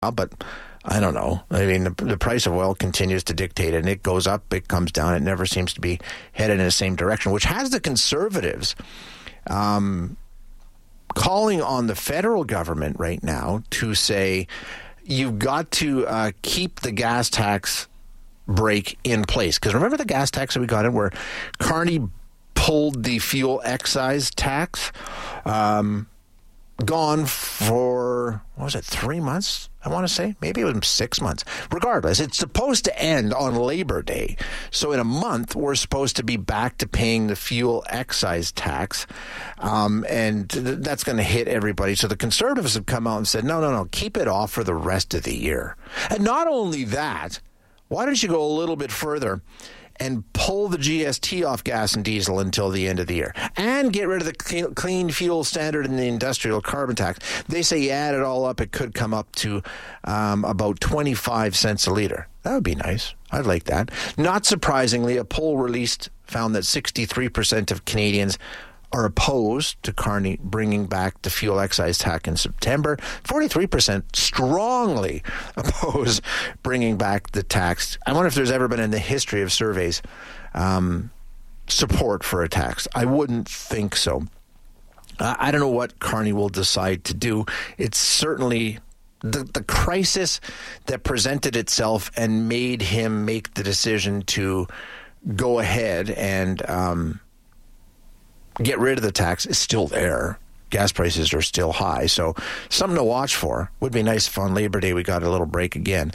but I don't know. I mean, the price of oil continues to dictate it, and it goes up, it comes down. It never seems to be headed in the same direction, which has the Conservatives calling on the federal government right now to say, you've got to keep the gas tax break in place. Because remember the gas tax that we got in where Carney pulled the fuel excise tax? Gone for, 3 months, I want to say? Maybe it was 6 months. Regardless, it's supposed to end on Labor Day. So in a month, we're supposed to be back to paying the fuel excise tax. And that's going to hit everybody. So the Conservatives have come out and said, no, keep it off for the rest of the year. And not only that, why don't you go a little bit further and pull the GST off gas and diesel until the end of the year, and get rid of the clean fuel standard and the industrial carbon tax. They say you add it all up, it could come up to about 25 cents a litre. That would be nice. I'd like that. Not surprisingly, a poll released found that 63% of Canadians are opposed to Carney bringing back the fuel excise tax in September. 43% strongly oppose bringing back the tax. I wonder if there's ever been in the history of surveys support for a tax. I wouldn't think so. I don't know what Carney will decide to do. It's certainly the crisis that presented itself and made him make the decision to go ahead and get rid of the tax is still there. Gas prices are still high, so something to watch for. Would be nice if on Labor Day we got a little break again.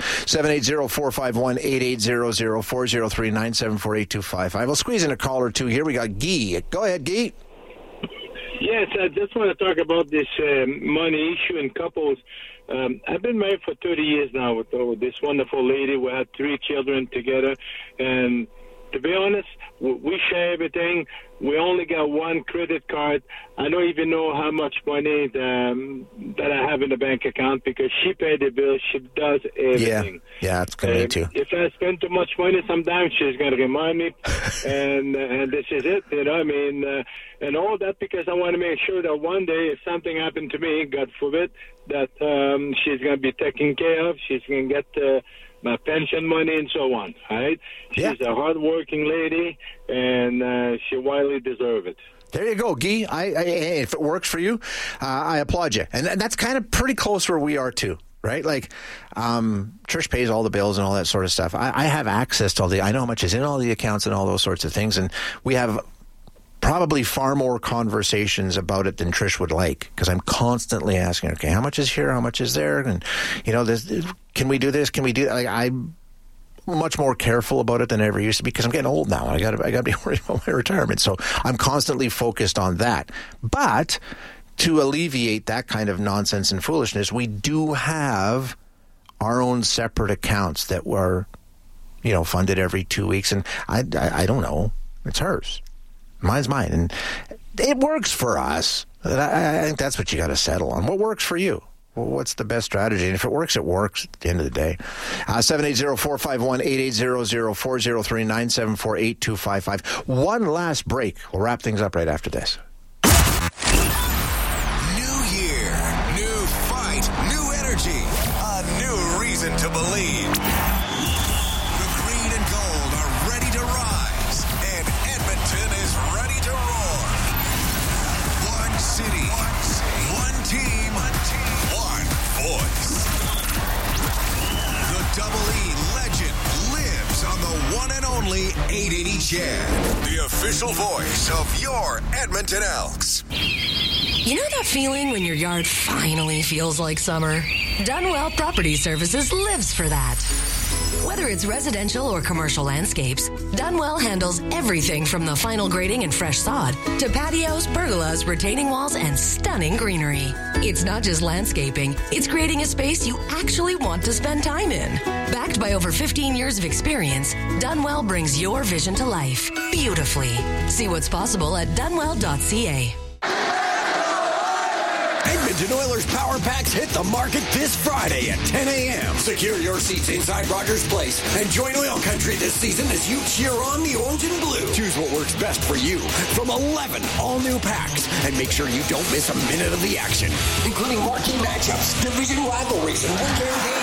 780-451-8800, 403-974-8255. We'll squeeze in a call or two here. We got Guy. Go ahead, Guy. Yes, I just want to talk about this money issue in couples. I've been married for 30 years now with this wonderful lady. We had 3 children together, and to be honest, we share everything. We only got one credit card. I don't even know how much money that I have in the bank account because she paid the bill. She does everything. Yeah, it's going to be too. If I spend too much money, sometimes she's going to remind me, and this is it. You know, I mean, and all that because I want to make sure that one day, if something happened to me, God forbid, that she's going to be taken care of. She's going to get my pension money and so on, right? She's a hard-working lady, and she widely deserves it. There you go, Guy. If it works for you, I applaud you. And that's kind of pretty close where we are, too, right? Like, Trish pays all the bills and all that sort of stuff. I have access to I know how much is in all the accounts and all those sorts of things, and we have probably far more conversations about it than Trish would like because I'm constantly asking, okay, how much is here? How much is there? And, you know, can we do this? Can we do that? Like, I'm much more careful about it than I ever used to be because I'm getting old now. I got to be worried about my retirement. So I'm constantly focused on that. But to alleviate that kind of nonsense and foolishness, we do have our own separate accounts that were, you know, funded every 2 weeks. And I don't know. It's hers. Mine's mine. And it works for us. I think that's what you got to settle on. What works for you? Well, what's the best strategy? And if it works, it works at the end of the day. 780-451-8800, 403-974-8255. One last break. We'll wrap things up right after this. New year, new fight, new energy, a new reason to believe. The green and gold are ready to rise, and Edmonton is ready to roar. One city, one team, one voice. The Double E legend lives on the one and only 880 CHED, the official voice of your Edmonton Elks. You know that feeling when your yard finally feels like summer? Dunwell Property Services lives for that. Whether it's residential or commercial landscapes, Dunwell handles everything from the final grading and fresh sod to patios, pergolas, retaining walls, and stunning greenery. It's not just landscaping, it's creating a space you actually want to spend time in. Backed by over 15 years of experience, Dunwell brings your vision to life beautifully. See what's possible at dunwell.ca. Edmonton Oilers Power Packs hit the market this Friday at 10 a.m. Secure your seats inside Rogers Place and join Oil Country this season as you cheer on the orange and blue. Choose what works best for you from 11 all-new packs and make sure you don't miss a minute of the action, including marquee matchups, division rivalries, and weekend games.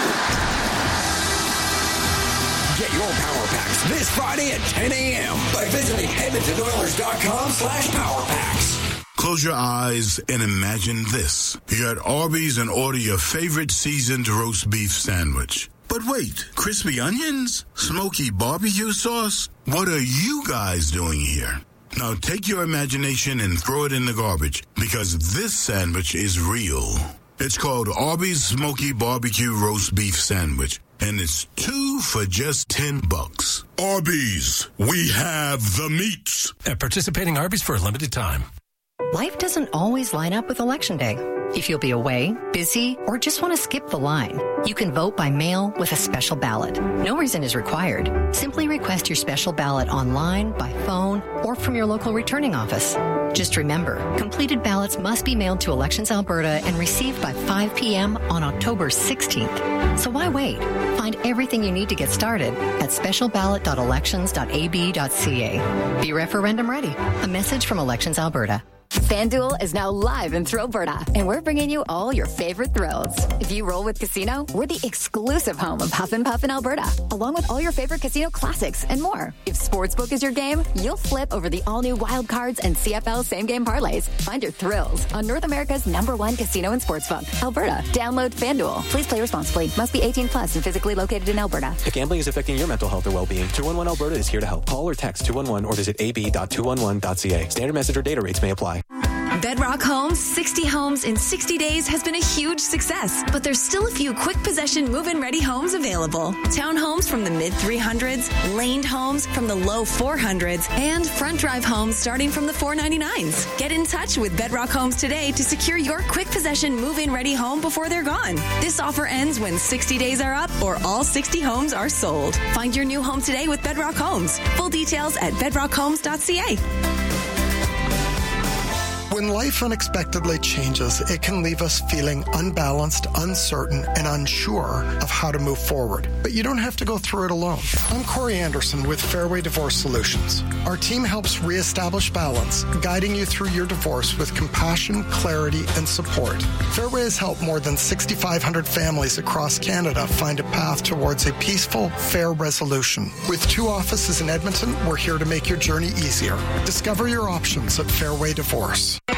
Get your Power Packs this Friday at 10 a.m. by visiting EdmontonOilers.com/PowerPacks. Close your eyes and imagine this. You're at Arby's and order your favorite seasoned roast beef sandwich. But wait, crispy onions? Smoky barbecue sauce? What are you guys doing here? Now take your imagination and throw it in the garbage, because this sandwich is real. It's called Arby's Smoky Barbecue Roast Beef Sandwich, and it's 2 for just $10. Arby's, we have the meats. At participating Arby's for a limited time. Life doesn't always line up with Election Day. If you'll be away, busy, or just want to skip the line, you can vote by mail with a special ballot. No reason is required. Simply request your special ballot online, by phone, or from your local returning office. Just remember, completed ballots must be mailed to Elections Alberta and received by 5 p.m. on October 16th. So why wait? Find everything you need to get started at specialballot.elections.ab.ca. Be referendum ready. A message from Elections Alberta. FanDuel is now live in Thrillberta, and we're bringing you all your favorite thrills. If you roll with Casino, we're the exclusive home of Huff and Puff in Alberta, along with all your favorite casino classics and more. If Sportsbook is your game, you'll flip over the all-new Wild Cards and CFL same-game parlays. Find your thrills on North America's #1 casino and sportsbook, Alberta. Download FanDuel. Please play responsibly. Must be 18 plus and physically located in Alberta. If gambling is affecting your mental health or well-being, 211 Alberta is here to help. Call or text 211 or visit ab.211.ca. Standard message or data rates may apply. Bedrock Homes, 60 homes in 60 days has been a huge success, but there's still a few quick possession move-in ready homes available. Townhomes from the mid 300s, laned homes from the low 400s, and front drive homes starting from the 499s. Get in touch with Bedrock Homes today to secure your quick possession move-in ready home before they're gone. This offer ends when 60 days are up or all 60 homes are sold. Find your new home today with Bedrock Homes. Full details at bedrockhomes.ca. When life unexpectedly changes, it can leave us feeling unbalanced, uncertain, and unsure of how to move forward. But you don't have to go through it alone. I'm Corey Anderson with Fairway Divorce Solutions. Our team helps reestablish balance, guiding you through your divorce with compassion, clarity, and support. Fairway has helped more than 6,500 families across Canada find a path towards a peaceful, fair resolution. With 2 offices in Edmonton, we're here to make your journey easier. Discover your options at Fairway Divorce.